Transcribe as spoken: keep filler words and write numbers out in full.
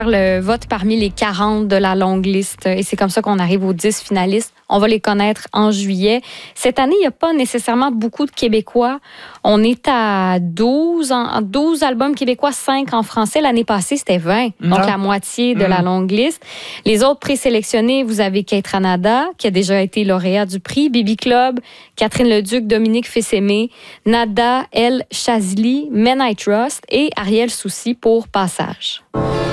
le vote parmi les quarante de la longue liste. Et c'est comme ça qu'on arrive aux dix finalistes. On va les connaître en juillet. Cette année, il n'y a pas nécessairement beaucoup de Québécois. On est à douze, en, douze albums québécois, cinq en français. L'année passée, c'était vingt. Donc, ah. la moitié de mmh. la longue liste. Les autres présélectionnés, vous avez Kate Ranada, qui a déjà été lauréat du prix, Baby Club, Catherine Leduc, Dominique Fils-Aimé, Nada El Chazli, Men I Trust et Ariel Soucy pour Passage.